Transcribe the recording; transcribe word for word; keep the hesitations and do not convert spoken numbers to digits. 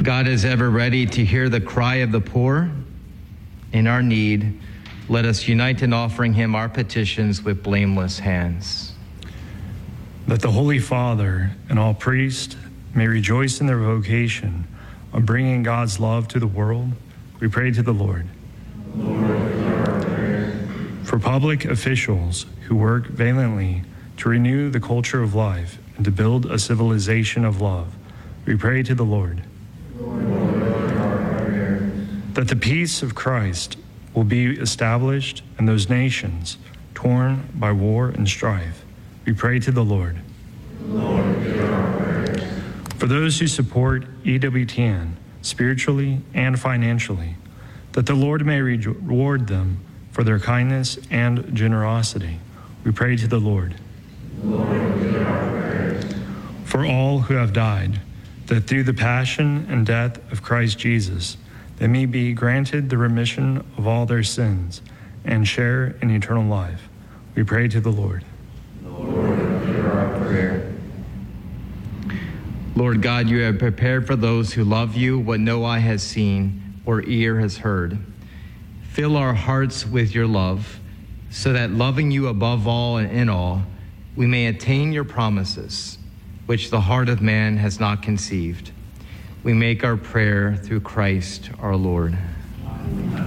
God is ever ready to hear the cry of the poor. In our need, let us unite in offering him our petitions with blameless hands. That the Holy Father and all priests may rejoice in their vocation of bringing God's love to the world, we pray to the Lord. Lord, hear our prayer. For public officials who work valiantly to renew the culture of life and to build a civilization of love, we pray to the Lord. Lord, hear our prayer. That the peace of Christ will be established in those nations torn by war and strife, we pray to the Lord. Lord, hear our prayer. For those who support E W T N spiritually and financially, that the Lord may reward them for their kindness and generosity, we pray to the Lord. Lord, hear our prayer. For all who have died, that through the passion and death of Christ Jesus, they may be granted the remission of all their sins and share in eternal life, we pray to the Lord. Lord, hear our prayer. Lord God, you have prepared for those who love you what no eye has seen or ear has heard. Fill our hearts with your love, so that loving you above all and in all, we may attain your promises, which the heart of man has not conceived. We make our prayer through Christ our Lord.